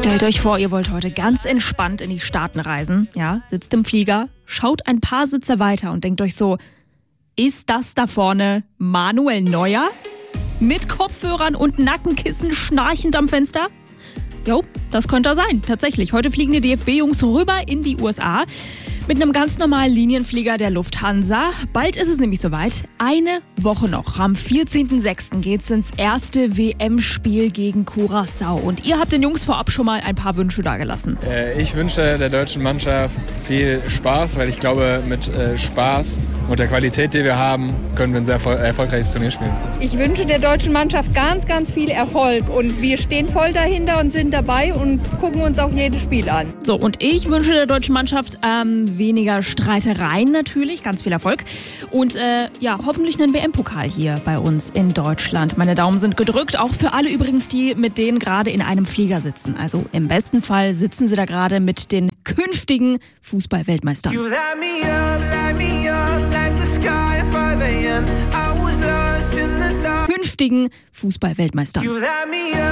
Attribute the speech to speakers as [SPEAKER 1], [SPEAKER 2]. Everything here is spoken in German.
[SPEAKER 1] Stellt euch vor, ihr wollt heute ganz entspannt in die Staaten reisen. Ja, sitzt im Flieger, schaut ein paar Sitze weiter und denkt euch so, ist das da vorne Manuel Neuer? Mit Kopfhörern und Nackenkissen schnarchend am Fenster? Jo, das könnte er sein, tatsächlich. Heute fliegen die DFB-Jungs rüber in die USA mit einem ganz normalen Linienflieger der Lufthansa. Bald ist es nämlich soweit. Eine Woche noch. Am 14.06. geht's ins erste WM-Spiel gegen Curaçao. Und ihr habt den Jungs vorab schon mal ein paar Wünsche dagelassen.
[SPEAKER 2] Ich wünsche der deutschen Mannschaft viel Spaß, weil ich glaube, mit Spaß und der Qualität, die wir haben, können wir ein sehr erfolgreiches Turnier spielen.
[SPEAKER 3] Ich wünsche der deutschen Mannschaft ganz, ganz viel Erfolg. Und wir stehen voll dahinter und sind dabei und gucken uns auch jedes Spiel an.
[SPEAKER 1] So, und ich wünsche der deutschen Mannschaft weniger Streitereien natürlich, ganz viel Erfolg. Und hoffentlich einen WM-Pokal hier bei uns in Deutschland. Meine Daumen sind gedrückt, auch für alle übrigens, die mit denen gerade in einem Flieger sitzen. Also im besten Fall sitzen sie da gerade mit den künftigen Fußball-Weltmeistern. Künftigen Fußball-Weltmeistern.